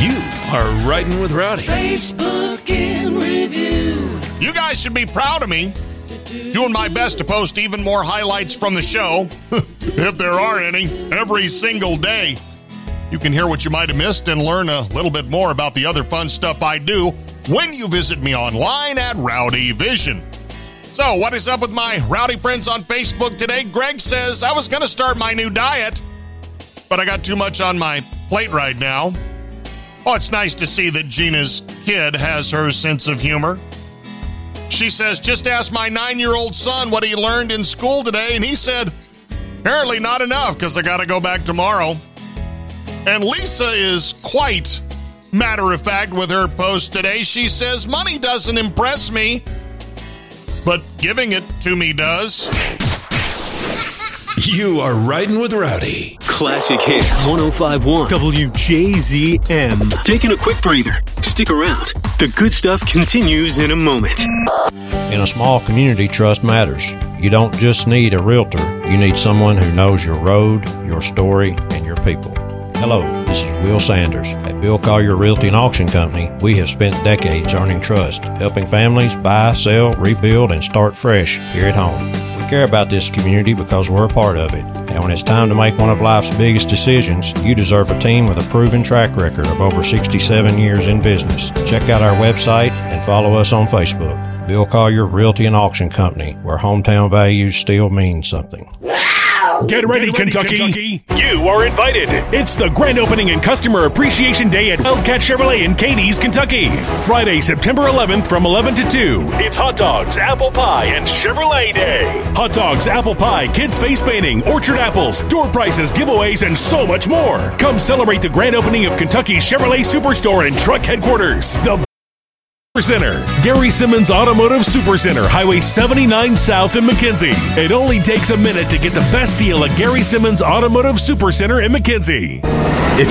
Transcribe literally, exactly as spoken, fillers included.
You are Riding with Rowdy. Facebook in review. You guys should be proud of me. Doing my best to post even more highlights from the show, if there are any, every single day. You can hear what you might have missed and learn a little bit more about the other fun stuff I do when you visit me online at Rowdy Vision. So, what is up with my rowdy friends on Facebook today? Greg says, I was going to start my new diet, but I got too much on my plate right now. Oh, it's nice to see that Gina's kid has her sense of humor. She says, just ask my nine-year-old son what he learned in school today, and he said, apparently not enough because I got to go back tomorrow. And Lisa is quite matter-of-fact with her post today. She says, money doesn't impress me, but giving it to me does. You are Riding with Rowdy. Classic Hits one oh five point one W J Z M. Taking a quick breather. Stick around. The good stuff continues in a moment. In a small community, trust matters. You don't just need a realtor. You need someone who knows your road, your story, and your people. Hello, this is Will Sanders. At Bill Collier Realty and Auction Company, we have spent decades earning trust, helping families buy, sell, rebuild, and start fresh here at home. We care about this community because we're a part of it. And when it's time to make one of life's biggest decisions, you deserve a team with a proven track record of over sixty-seven years in business. Check out our website and follow us on Facebook. Bill Collier Realty and Auction Company, where hometown values still mean something. Get ready, Get ready Kentucky. Kentucky! You are invited. It's the grand opening and customer appreciation day at Wildcat Chevrolet in Cadiz, Kentucky. Friday, September eleventh from eleven to two. It's hot dogs, apple pie, and Chevrolet Day. Hot dogs, apple pie, kids face painting, orchard apples, door prices, giveaways, and so much more. Come celebrate the grand opening of Kentucky's Chevrolet Superstore and Truck Headquarters. The Center. Gary Simmons Automotive Supercenter, Highway seventy-nine South in McKenzie. It only takes a minute to get the best deal at Gary Simmons Automotive Supercenter in McKenzie. If